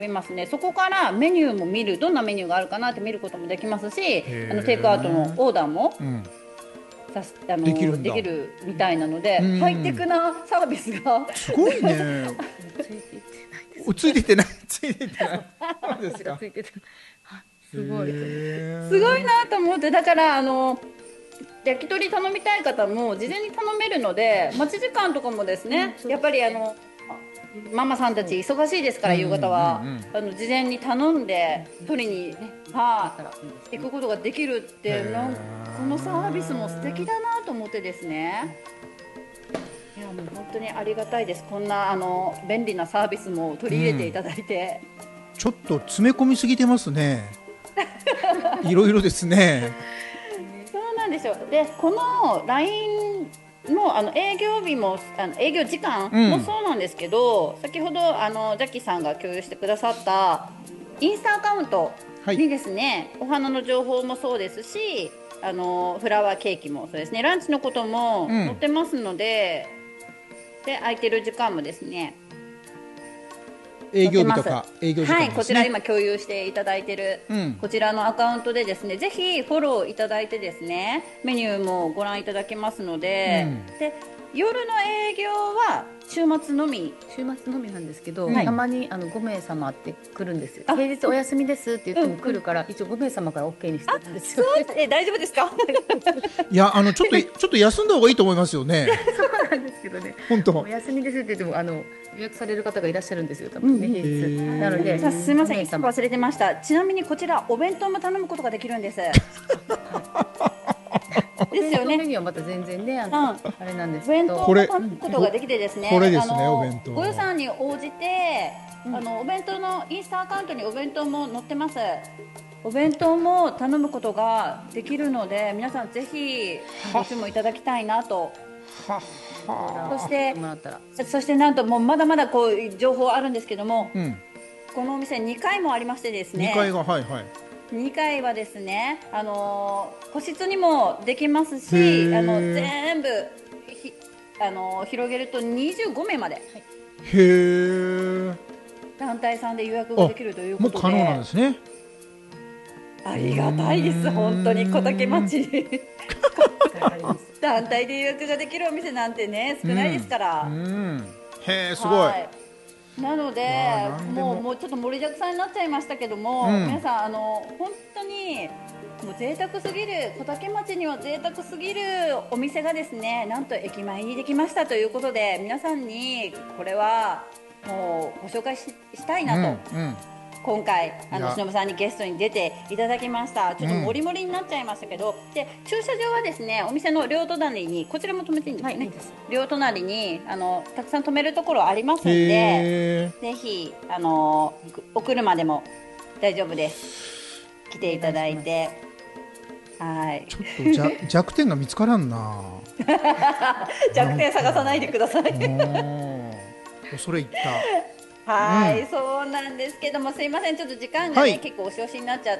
見ますね。そこからメニューも見る、どんなメニューがあるかなって見ることもできますし、テイクアウトのオーダーもできるんだ。 できるみたいなので、ハイテクなサービスがすごいね。ついていってない。ついていってない。そうですか。 すごい。 すごいなと思って、だから焼き鳥頼みたい方も事前に頼めるので、待ち時間とかもですね、やっぱりママさんたち忙しいですから、夕方は事前に頼んで取りに、行くことができるっていうの、このサービスも素敵だなと思ってですね。いや、もう本当にありがたいです。こんな便利なサービスも取り入れていただいて、 ちょっと詰め込みすぎてますね。いろいろですね。 そうなんですよ。で、この LINE の営業日も営業時間もそうなんですけど、先ほどジャッキーさんが共有してくださったインスタアカウントにですね、お花の情報もそうですし、フラワーケーキもそうですね、ランチのことも載ってますので、で空いてる時間もですね、 営業日とか営業時間ですね。 はい、こちら今共有していただいている、こちらのアカウントでですね、ぜひフォローいただいてですね、メニューもご覧いただけますので、で夜の営業は週末のみなんですけど、たまに5名様って来るんですよ。平日お休みですって言っても来るから、一応5名様から OK にしてるんですよ。 大丈夫ですか？ いや、ちょっと休んだ方がいいと思いますよね。 そうなんですけどね。 本当。 お休みですって言っても予約される方がいらっしゃるんですよ。多分ね、平日なので。 すみません、忘れてました。ちなみにこちらお弁当も頼むことができるんです。ですよね。 メニューはまた全然ね、あれなんですけど、 お弁当を頼むことができてですね、 これですね、お弁当。 ご予算に応じて、お弁当のインスタアカウントにお弁当も載ってます。お弁当も頼むことができるので、皆さんぜひご注文いただきたいなと。そしてなんともうまだまだこう情報あるんですけども、このお店2階もありましてですね。 2階が 2階はですね、個室にもできますし、全部広げると25名まで、団体さんで予約ができるということで、 もう可能なんですね。 ありがたいです、本当に小竹町団体で予約ができるお店なんてね、少ないですから。 へー、すごい。 なのでもうちょっと盛りだくさんになっちゃいましたけども、皆さん本当にもう贅沢すぎる、小竹町には贅沢すぎるお店がですね、なんと駅前にできましたということで、皆さんにこれはもうご紹介したいなと、今回忍さんにゲストに出ていただきました。ちょっとモリモリになっちゃいましたけど、で駐車場はですね、お店の両隣に、こちらも止めていいんですかね、両隣にたくさん止めるところありますので、ぜひお車でも大丈夫です、来ていただいて。はい、 ちょっと弱点が見つからんな。 弱点探さないでください。 恐れ入った。 はい、そうなんですけども、すいません、ちょっと時間がね、結構押し押しになっちゃって、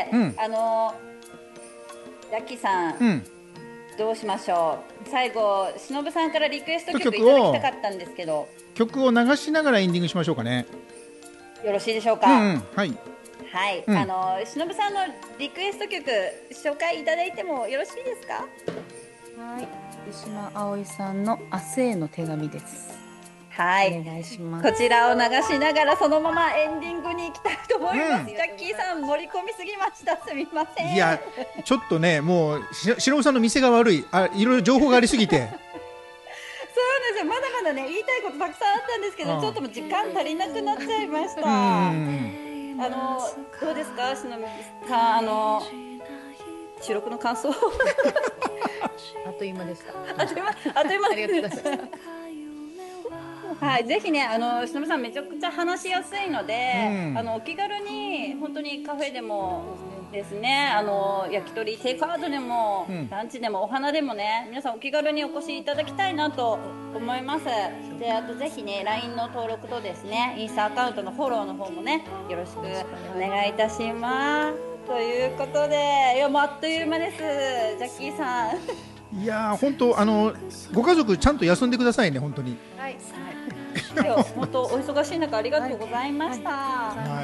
ジャッキーさん、どうしましょう。最後、忍さんからリクエスト曲いただきたかったんですけど、 曲を流しながらエンディングしましょうかね。 よろしいでしょうか。 はい。 はい、忍さんのリクエスト曲紹介いただいてもよろしいですか。 はい、福島葵さんの明日への手紙です。 はい、 お願いします。 こちらを流しながらそのままエンディングに行きたいと思います。ジャッキーさん、盛り込みすぎました、すみません。 いや、ちょっとね、もう忍さんの店が悪い、いろいろ情報がありすぎて。 そうなんですよ、まだまだね、言いたいことたくさんあったんですけど、ちょっとも時間足りなくなっちゃいました。どうですか、忍さん、収録の感想。 あっという間でした。 あっという間ありがとうございます。はい、ぜひね、忍さんめちゃくちゃ話しやすいので、お気軽に本当にカフェでもですね、焼き鳥テイクアウトでも、ランチでもお花でもね、皆さんお気軽にお越しいただきたいなと思います。で、あとぜひね、 LINE の登録とですね、インスタアカウントのフォローの方もね、よろしくお願いいたします。ということで、いや、もうあっという間です、ジャッキーさん。 いやー、本当ご家族ちゃんと休んでくださいね、本当に。 はい。 今日本当お忙しい中ありがとうございました。 はい